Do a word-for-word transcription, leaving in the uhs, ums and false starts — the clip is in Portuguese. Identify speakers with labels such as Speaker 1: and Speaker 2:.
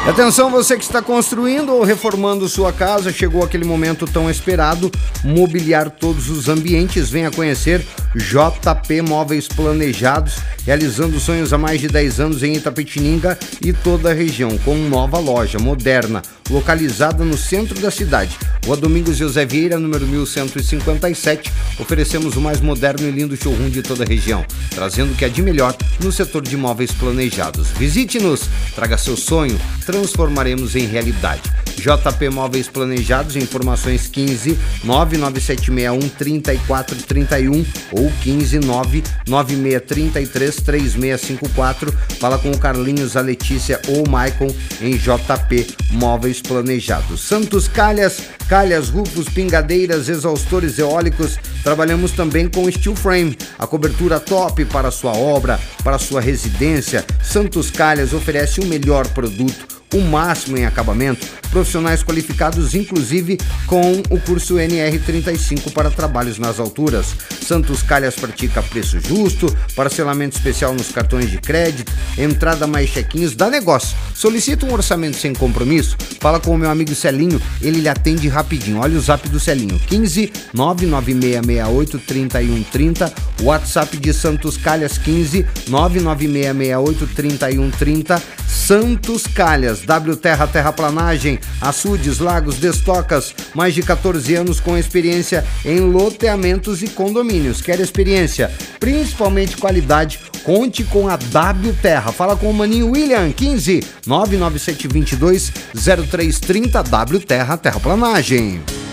Speaker 1: Atenção, você que está construindo ou reformando sua casa, chegou aquele momento tão esperado, mobiliar todos os ambientes. Venha conhecer J P Móveis Planejados, realizando sonhos há mais de dez anos em Itapetininga e toda a região, com nova loja moderna, localizada no centro da cidade. Rua Domingos José Vieira, número mil cento e cinquenta e sete, oferecemos o mais moderno e lindo showroom de toda a região, trazendo o que há de melhor no setor de móveis planejados. Visite-nos, traga seu sonho, transformaremos em realidade. J P Móveis Planejados, informações quinze nove nove sete seis um três quatro três um ou quinze nove nove seis três três três seis cinco quatro. Fala com o Carlinhos, a Letícia ou o Maicon em J P Móveis Planejados. Santos Calhas, calhas, rufos, pingadeiras, exaustores eólicos. Trabalhamos também com steel frame, a cobertura top para a sua obra, para a sua residência. Santos Calhas oferece o melhor produto, o máximo em acabamento, profissionais qualificados, inclusive com o curso N R trinta e cinco para trabalhos nas alturas. Santos Calhas pratica preço justo, parcelamento especial nos cartões de crédito, entrada mais chequinhos, dá negócio. Solicita um orçamento sem compromisso, fala com o meu amigo Celinho, ele lhe atende rapidinho. Olha o zap do Celinho, quinze nove nove seis seis oito três um três zero, WhatsApp de Santos Calhas quinze nove nove seis seis oito três um três zero. Santos Calhas, W Terra Terraplanagem, açudes, lagos, destocas, mais de quatorze anos com experiência em loteamentos e condomínios. Quer experiência, principalmente qualidade? Conte com a W Terra. Fala com o maninho William, quinze nove nove sete dois dois zero três três zero, W Terra Terraplanagem.